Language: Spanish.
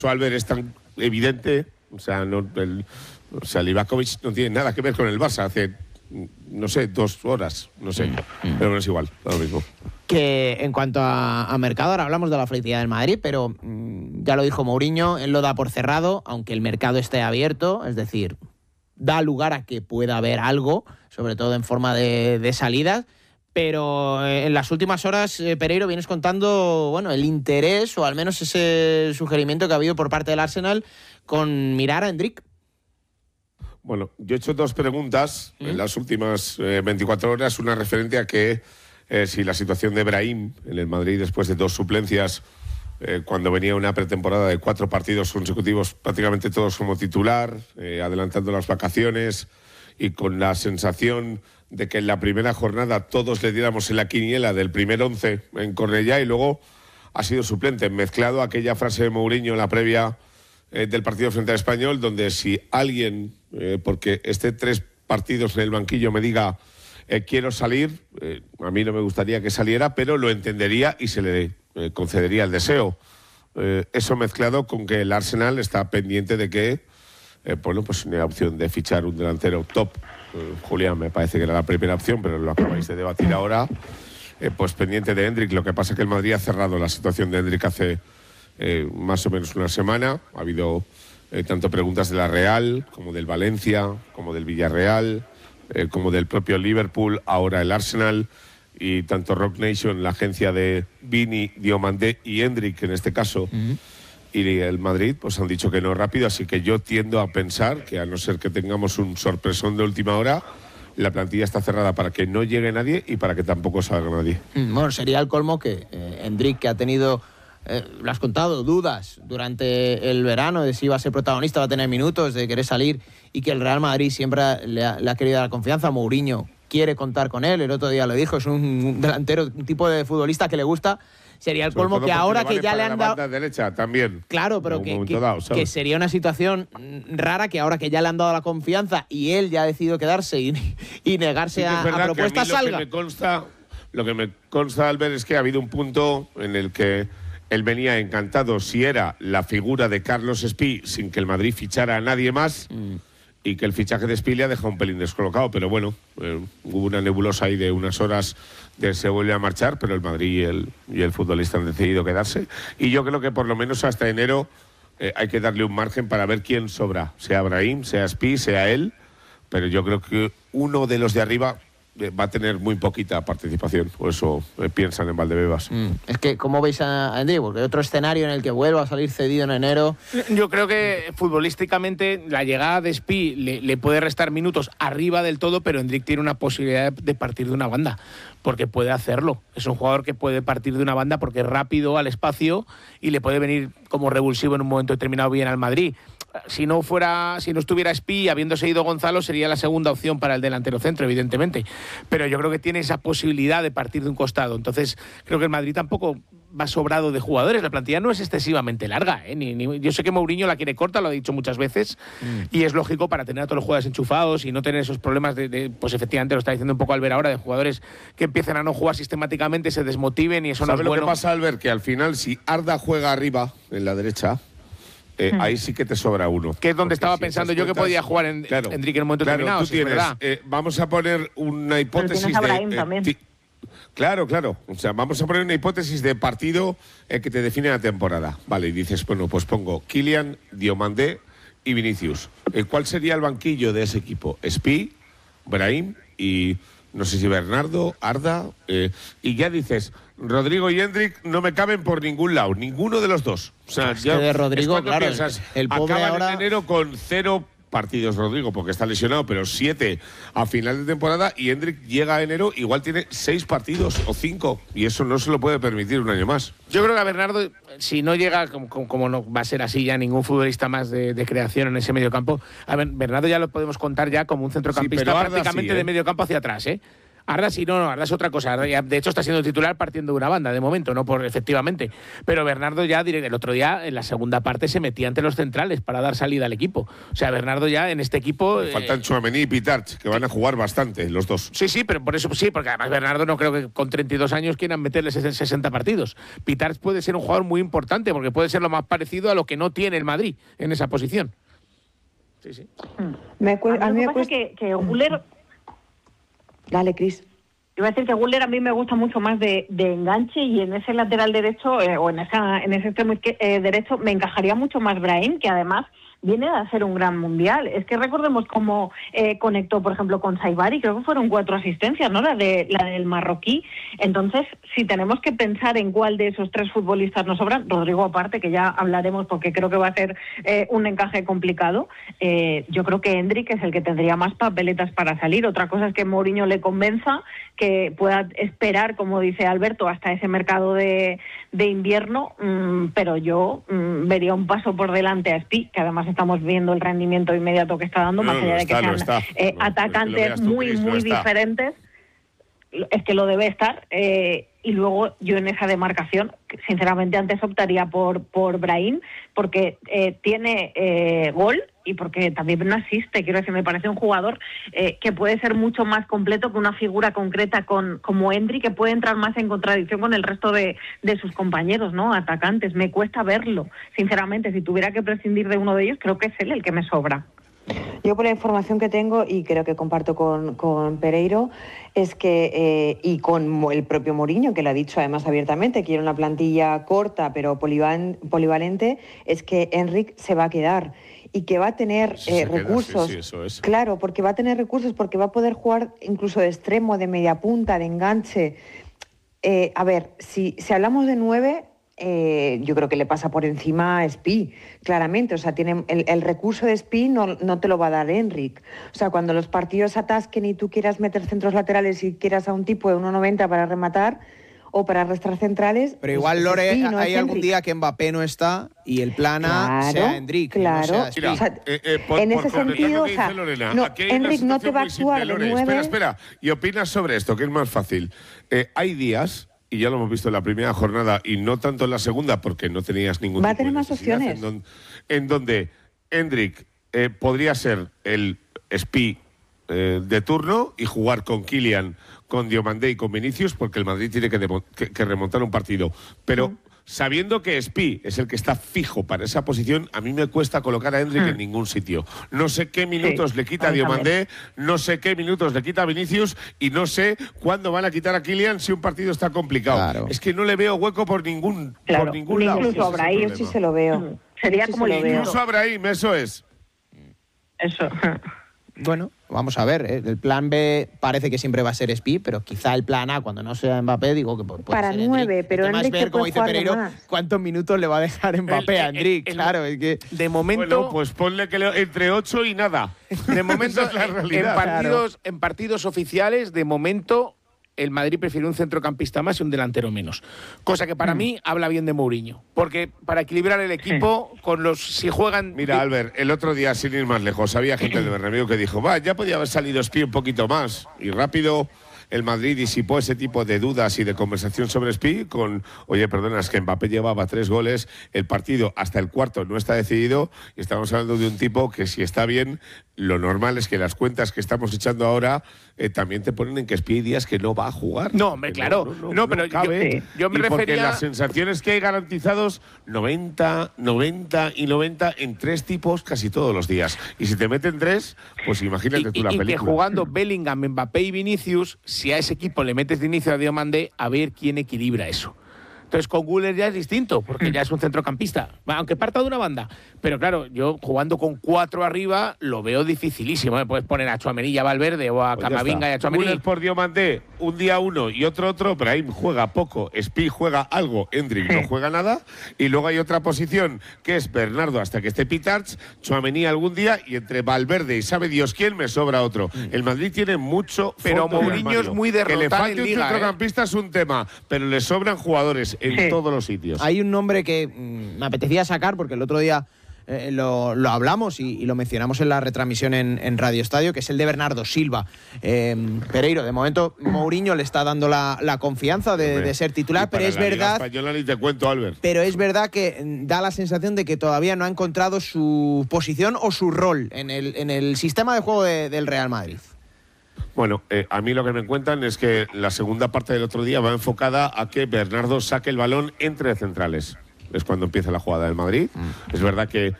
Albert es tan evidente, o sea, Livakovic no tiene nada que ver con el Barça hace, no sé, 2 horas, no sé, pero no es igual, lo mismo. Que en cuanto a mercado, ahora hablamos de la felicidad del Madrid, pero ya lo dijo Mourinho, él lo da por cerrado, aunque el mercado esté abierto, es decir, da lugar a que pueda haber algo, sobre todo en forma de salidas. Pero en las últimas horas, Pereiro, vienes contando, bueno, el interés o al menos ese sugerimiento que ha habido por parte del Arsenal con mirar a Endrick. Bueno, yo he hecho 2 preguntas en las últimas 24 horas. Una referente a que si la situación de Brahim en el Madrid después de 2 suplencias, cuando venía una pretemporada de 4 partidos consecutivos, prácticamente todos como titular, adelantando las vacaciones y con la sensación de que en la primera jornada todos le diéramos en la quiniela del primer 11 en Cornellá y luego ha sido suplente, mezclado aquella frase de Mourinho en la previa del partido frente al Español, donde si alguien, porque esté 3 partidos en el banquillo, me diga quiero salir, a mí no me gustaría que saliera, pero lo entendería y se le concedería el deseo. Eso mezclado con que el Arsenal está pendiente de que bueno, pues una opción de fichar un delantero top. Julián me parece que era la primera opción, pero lo acabáis de debatir ahora. Pues pendiente de Endrick. Lo que pasa es que el Madrid ha cerrado la situación de Endrick hace más o menos una semana. Ha habido tanto preguntas de la Real, como del Valencia, como del Villarreal, como del propio Liverpool, ahora el Arsenal, y tanto Rock Nation, la agencia de Vini, Diomandé y Endrick en este caso, y el Madrid pues han dicho que no rápido, así que yo tiendo a pensar que a no ser que tengamos un sorpresón de última hora, la plantilla está cerrada para que no llegue nadie y para que tampoco salga nadie. Bueno, sería el colmo que Endrick, que ha tenido, lo has contado, dudas durante el verano de si iba a ser protagonista, va a tener minutos, de querer salir, y que el Real Madrid siempre le ha querido dar confianza. Mourinho quiere contar con él, el otro día lo dijo, es un delantero, un tipo de futbolista que le gusta. Sería el colmo que ahora que ya le han dado... La derecha también. Claro, pero que sería una situación rara que ahora que ya le han dado la confianza y él ya ha decidido quedarse y negarse a propuestas salga. Lo que me consta, Albert, es que ha habido un punto en el que él venía encantado si era la figura de Carlos Espí sin que el Madrid fichara a nadie más y que el fichaje de Espí le ha dejado un pelín descolocado, pero bueno, hubo una nebulosa ahí de unas horas de se vuelve a marchar, pero el Madrid y el futbolista han decidido quedarse, y yo creo que por lo menos hasta enero hay que darle un margen para ver quién sobra, sea Brahim, sea Espí, sea él, pero yo creo que uno de los de arriba va a tener muy poquita participación, o eso piensan en Valdebebas. Es que, ¿cómo veis a Endrick? Porque otro escenario en el que vuelva a salir cedido en enero. Yo creo que futbolísticamente la llegada de Espí le puede restar minutos arriba del todo, pero Endrick tiene una posibilidad de partir de una banda, porque puede hacerlo. Es un jugador que puede partir de una banda porque es rápido al espacio y le puede venir como revulsivo en un momento determinado bien al Madrid. Si no estuviera Espí, habiéndose ido Gonzalo, sería la segunda opción para el delantero centro, evidentemente. Pero yo creo que tiene esa posibilidad de partir de un costado. Entonces, creo que el Madrid tampoco va sobrado de jugadores. La plantilla no es excesivamente larga, yo sé que Mourinho la quiere corta, lo ha dicho muchas veces, y es lógico para tener a todos los jugadores enchufados y no tener esos problemas pues efectivamente, lo está diciendo un poco Albert ahora, de jugadores que empiecen a no jugar sistemáticamente, se desmotiven, y eso no es bueno. ¿Sabes lo que pasa, Albert? Que al final, si Arda juega arriba, en la derecha, ahí sí que te sobra uno. Que es donde estaba pensando yo que podía jugar Endrick en un momento determinado. Tú tienes, vamos a poner una hipótesis de... Claro. O sea, vamos a poner una hipótesis de partido que te define la temporada. Vale, y dices, bueno, pues pongo Kylian, Diomandé y Vinicius. ¿Cuál sería el banquillo de ese equipo? Espí, Brahim y no sé si Bernardo, Arda, y ya dices, Rodrigo y Endrick no me caben por ningún lado, ninguno de los dos. O sea, ya de Rodrigo, claro, piensas, el pobre acaban ahora... en enero con 0 partidos Rodrigo porque está lesionado, pero 7 a final de temporada, y Endrick llega a enero, igual tiene 6 partidos o 5, y eso no se lo puede permitir un año más. Yo creo que a Bernardo, si no llega, como no va a ser así ya ningún futbolista más de creación en ese mediocampo, a ver, Bernardo ya lo podemos contar ya como un centrocampista prácticamente de mediocampo hacia atrás, Arda sí, no, Arda es otra cosa. Arda ya, de hecho, está siendo titular partiendo de una banda, de momento, no por efectivamente. Pero Bernardo ya, el otro día, en la segunda parte, se metía ante los centrales para dar salida al equipo. O sea, Bernardo ya en este equipo... Faltan Tchouaméni y Pitarch, que van a jugar bastante, los dos. Sí, pero por eso sí, porque además Bernardo no creo que con 32 años quieran meterle 60 partidos. Pitarch puede ser un jugador muy importante, porque puede ser lo más parecido a lo que no tiene el Madrid en esa posición. Sí. A mí me cuesta que Güler... Dale, Cris. Iba a decir que Güler a mí me gusta mucho más de enganche, y en ese lateral derecho o en ese extremo derecho me encajaría mucho más Brahim, que además viene a hacer un gran mundial. Es que recordemos cómo conectó, por ejemplo, con Saibari, creo que fueron 4 asistencias, ¿no? La del marroquí. Entonces, si tenemos que pensar en cuál de esos 3 futbolistas nos sobran, Rodrigo aparte, que ya hablaremos porque creo que va a ser un encaje complicado, yo creo que Endrick es el que tendría más papeletas para salir. Otra cosa es que Mourinho le convenza, que pueda esperar, como dice Alberto, hasta ese mercado de invierno, pero yo vería un paso por delante a Spi, que además estamos viendo el rendimiento inmediato que está dando, más allá de que sean atacantes muy diferentes. Es que lo debe estar, y luego yo en esa demarcación, sinceramente, antes optaría por Brahim, porque tiene gol y porque también no asiste. Quiero decir, me parece un jugador que puede ser mucho más completo que una figura concreta como Endrick, que puede entrar más en contradicción con el resto de sus compañeros, ¿no? Atacantes. Me cuesta verlo, sinceramente. Si tuviera que prescindir de uno de ellos, creo que es él el que me sobra. Yo, por la información que tengo, y creo que comparto con Pereiro, es que, y con el propio Mourinho, que lo ha dicho además abiertamente, quiere una plantilla corta pero polivalente, es que Enric se va a quedar y que va a tener recursos. Sí, eso es. Claro, porque va a tener recursos, porque va a poder jugar incluso de extremo, de media punta, de enganche. A ver, si hablamos de 9... yo creo que le pasa por encima a Spi, claramente. O sea, tiene el recurso de Spi no te lo va a dar Enric. O sea, cuando los partidos atasquen y tú quieras meter centros laterales y quieras a un tipo de 1,90 para rematar o para arrastrar centrales... Pero igual, Lore, hay algún día que Mbappé no está y el plan A sea Enric. Claro, no sea Spi. o sea, en ese sentido, o sea, Enric no te va a actuar de 9... Espera. ¿Y opinas sobre esto? Que es más fácil. Hay días... Y ya lo hemos visto en la primera jornada y no tanto en la segunda, porque no tenías ningún Va tipo a tener de más opciones. En donde Endrick podría ser el Spi de turno y jugar con Kylian, con Diomandé y con Vinicius, porque el Madrid tiene que remontar un partido. Pero sabiendo que Spi es el que está fijo para esa posición, a mí me cuesta colocar a Endrick en ningún sitio. No sé qué minutos le quita a Diomandé, no sé qué minutos le quita a Vinicius y no sé cuándo van a quitar a Kylian si un partido está complicado. Claro. Es que no le veo hueco por ningún lado. Incluso a Brahim, yo sí se lo veo. Sería como el incluso a Brahim, eso es. Eso. Bueno, vamos a ver. El plan B parece que siempre va a ser Spi, pero quizá el plan A, cuando no sea Mbappé, digo que puede para ser 9, Endrick. pero Además, Endrick ver, como dice Pereiro, cuántos minutos le va a dejar Mbappé a Endrick. Claro, es que... De momento... Bueno, pues ponle que entre 8 y nada. De momento, es la realidad. en partidos oficiales, de momento, el Madrid prefiere un centrocampista más y un delantero menos. Cosa que para mí habla bien de Mourinho. Porque para equilibrar el equipo, si juegan... Mira, Albert, el otro día, sin ir más lejos, había gente de Bernabéu que dijo, ya podía haber salido Spi un poquito más. Y rápido el Madrid disipó ese tipo de dudas y de conversación sobre Spi con, oye, perdona, es que Mbappé llevaba 3 goles, el partido hasta el cuarto no está decidido y estamos hablando de un tipo que, si está bien, lo normal es que las cuentas que estamos echando ahora también te ponen en que Spi hay días que no va a jugar. No, hombre, claro. No, pero cabe. yo me y porque refería... las sensaciones que hay garantizados 90 y 90 en 3 tipos casi todos los días. Y si te meten 3, pues imagínate tú la película. Y que jugando Bellingham, Mbappé y Vinicius, si a ese equipo le metes de inicio a Diomandé, a ver quién equilibra eso. Entonces con Güler ya es distinto, porque ya es un centrocampista, aunque parta de una banda. Pero claro, yo jugando con 4 arriba lo veo dificilísimo. Puedes poner a Tchouaméni y a Valverde o a Camavinga y a Tchouaméni. Güler por Diomandé, un día uno y otro. Brahim juega poco, Spi juega algo, Endrick no juega nada. Y luego hay otra posición que es Bernardo hasta que esté Pitarch, Tchouaméni algún día, y entre Valverde y sabe Dios quién me sobra otro. El Madrid tiene mucho, pero Mourinho es muy derrotado. Que le falte en un Liga, centrocampista es un tema, pero le sobran jugadores en todos los sitios. Hay un nombre que me apetecía sacar porque el otro día lo hablamos y lo mencionamos en la retransmisión en Radio Estadio, que es el de Bernardo Silva. Pereiro, de momento Mourinho le está dando la confianza de ser titular, pero es verdad... Española ni te cuento, Albert. Pero es verdad que da la sensación de que todavía no ha encontrado su posición o su rol en el sistema de juego del Real Madrid. Bueno, a mí lo que me cuentan es que la segunda parte del otro día va enfocada a que Bernardo saque el balón entre centrales. Es cuando empieza la jugada del Madrid. Es verdad que